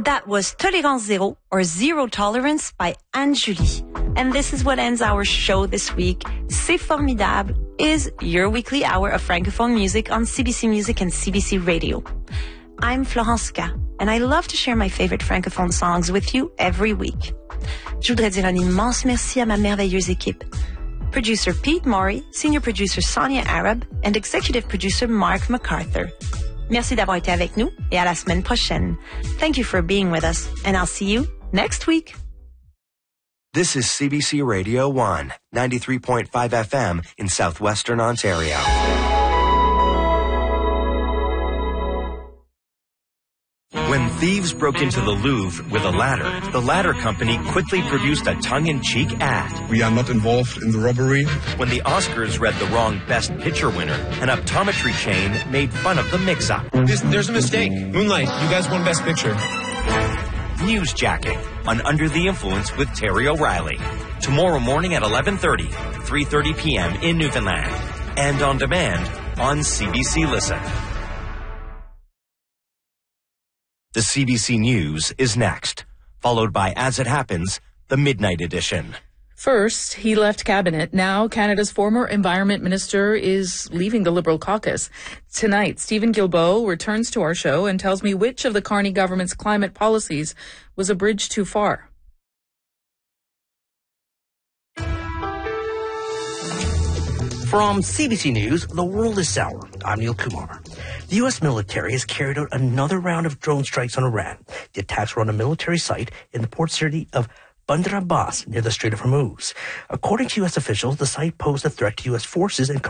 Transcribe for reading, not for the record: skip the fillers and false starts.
That was Tolérance Zéro, or Zero Tolerance, by Anne-Julie. And this is what ends our show this week. C'est Formidable is your weekly hour of Francophone music on CBC Music and CBC Radio. I'm Florence K, and I love to share my favorite Francophone songs with you every week. Je voudrais dire un immense merci à ma merveilleuse équipe. Producer Pete Morey, Senior Producer Sonia Arab, and Executive Producer Mark MacArthur. Merci d'avoir été avec nous et à la semaine prochaine. Thank you for being with us, and I'll see you next week. This is CBC Radio 1, 93.5 FM in southwestern Ontario. When thieves broke into the Louvre with a ladder, the ladder company quickly produced a tongue-in-cheek ad. We are not involved in the robbery. When the Oscars read the wrong Best Picture winner, an optometry chain made fun of the mix-up. There's a mistake. Moonlight, you guys won Best Picture. Newsjacking on Under the Influence with Terry O'Reilly. Tomorrow morning at 11:30, 3:30 p.m. in Newfoundland. And on demand on CBC Listen. The CBC News is next, followed by As It Happens, the Midnight Edition. First, he left cabinet. Now, Canada's former Environment Minister is leaving the Liberal caucus. Tonight, Stephen Guilbeault returns to our show and tells me which of the Carney government's climate policies was a bridge too far. From CBC News, the world is sour. I'm Neil Kumar. The U.S. military has carried out another round of drone strikes on Iran. The attacks were on a military site in the port city of Bandar Abbas near the Strait of Hormuz. According to U.S. officials, the site posed a threat to U.S. forces and